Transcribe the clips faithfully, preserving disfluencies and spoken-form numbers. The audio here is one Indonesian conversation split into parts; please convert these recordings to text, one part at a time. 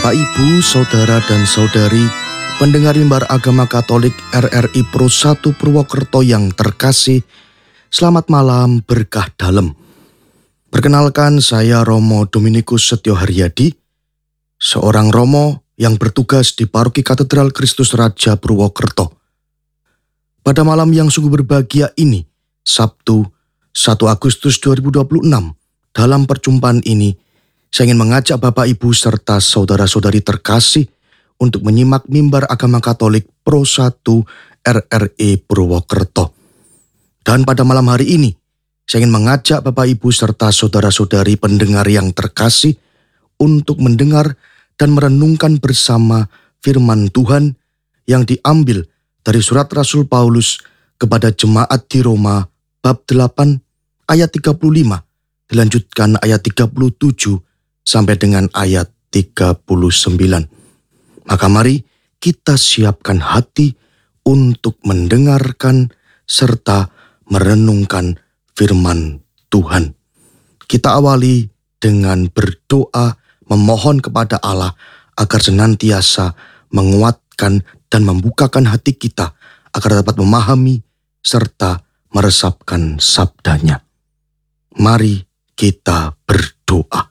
Bapak, Ibu, Saudara dan Saudari, pendengar mimbar agama Katolik R R I Pro satu Purwokerto yang terkasih, selamat malam berkah dalam. Perkenalkan, saya Romo Dominikus Setio Haryadi, seorang Romo yang bertugas di Paroki Katedral Kristus Raja Purwokerto. Pada malam yang sungguh berbahagia ini, Sabtu satu Agustus dua ribu dua puluh enam, dalam perjumpaan ini, saya ingin mengajak Bapak, Ibu, serta saudara-saudari terkasih untuk menyimak mimbar agama Katolik Pro satu R R I Purwokerto. Dan pada malam hari ini, saya ingin mengajak Bapak, Ibu, serta saudara-saudari pendengar yang terkasih untuk mendengar dan merenungkan bersama firman Tuhan yang diambil dari surat Rasul Paulus kepada jemaat di Roma bab delapan ayat tiga puluh lima, dilanjutkan ayat tiga puluh tujuh sampai dengan ayat tiga puluh sembilan. Maka mari kita siapkan hati untuk mendengarkan serta merenungkan firman Tuhan. Kita awali dengan berdoa memohon kepada Allah agar senantiasa menguatkan dan membukakan hati kita agar dapat memahami serta meresapkan sabdanya. Mari kita berdoa.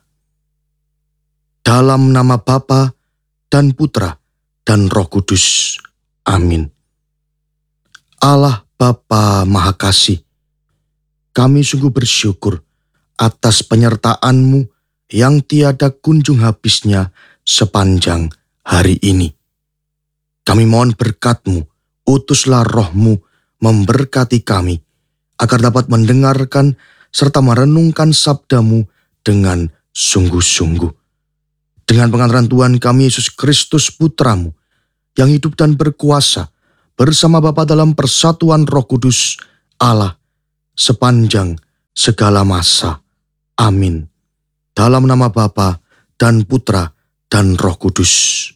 Dalam nama Bapa dan Putra dan Roh Kudus. Amin. Allah Bapa Maha Kasih, kami sungguh bersyukur atas penyertaan-Mu yang tiada kunjung habisnya sepanjang hari ini. Kami mohon berkat-Mu, utuslah Roh-Mu memberkati kami, agar dapat mendengarkan serta merenungkan sabda-Mu dengan sungguh-sungguh. Dengan pengantaran Tuhan kami Yesus Kristus Putra-Mu, yang hidup dan berkuasa bersama Bapa dalam persatuan Roh Kudus Allah sepanjang segala masa. Amin. Dalam nama Bapa dan Putra dan Roh Kudus.